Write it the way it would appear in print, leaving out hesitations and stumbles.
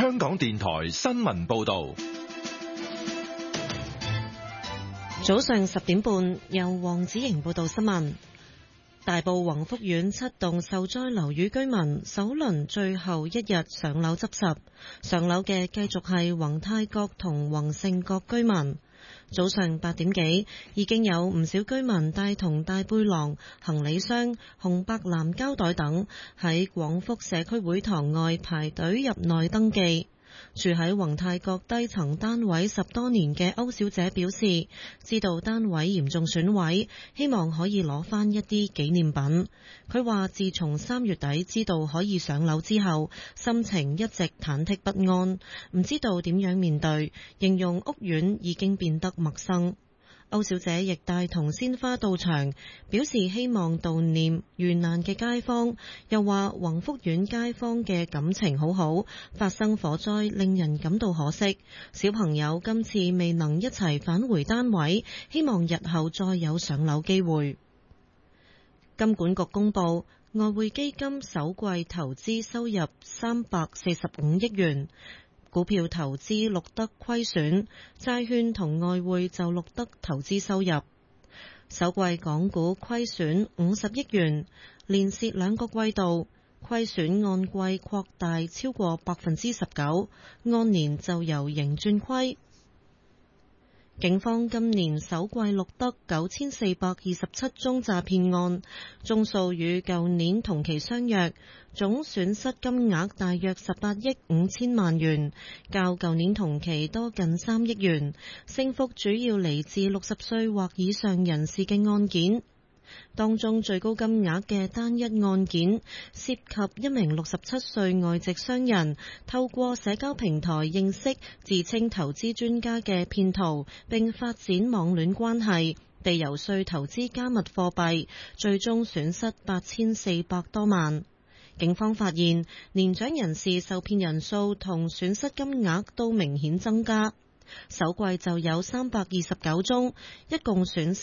香港電台新聞報道。 早上10點半，由黃子瑩報道新聞。大埔宏福苑7棟受災樓宇居民首輪最後一日上樓執拾，上樓嘅繼續係宏泰閣同宏盛閣居民。早上8點幾，已經有唔少居民帶同大背囊、行李箱、紅白藍膠袋等喺廣福社區會堂外排隊入內登記。住喺宏泰閣低層單位10多年嘅歐小姐表示，知道單位嚴重損毀，希望可以攞返一啲紀念品。佢話自從3月底知道可以上樓之後，心情一直忐忑不安，唔知道點樣面對，形容屋苑已經變得陌生。歐小姐亦帶同鮮花到場，表示希望悼念遇難嘅街坊，又話宏福苑街坊嘅感情好好，發生火災令人感到可惜。小朋友今次未能一齊返回單位，希望日後再有上樓機會。金管局公佈，外匯基金首季投資收入345億元。股票投資錄得虧損，債券同外匯就錄得投資收入。首季港股虧損50億元，連蝕2個季度，虧損按季擴大超過19%，按年就由盈轉虧。警方今年首季錄得9427宗詐騙案，宗數與舊年同期相若，總損失金額大約18億5千萬元，較舊年同期多近3億元，升幅主要嚟自60歲或以上人士嘅案件。當中最高金額嘅單一案件涉及一名67歲外籍商人，透過社交平台認識自稱投資專家嘅騙徒，並發展網戀關係，被游說投資加密貨幣，最終損失8400多萬。警方發現年長人士受騙人數同損失金額都明顯增加，首季就有329宗，一共損失